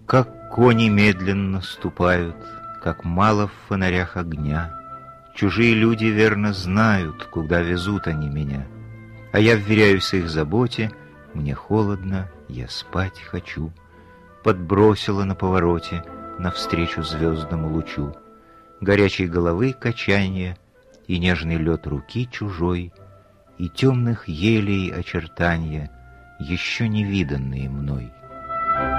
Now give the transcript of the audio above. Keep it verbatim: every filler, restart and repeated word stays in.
Как кони медленно ступают, как мало в фонарях огня. Чужие люди верно знают, куда везут они меня. А я вверяюсь их заботе, мне холодно, я спать хочу. Подбросила на повороте навстречу звездному лучу. Горячей головы качанье и нежный лед руки чужой, и темных елей очертания, еще не виданные мной.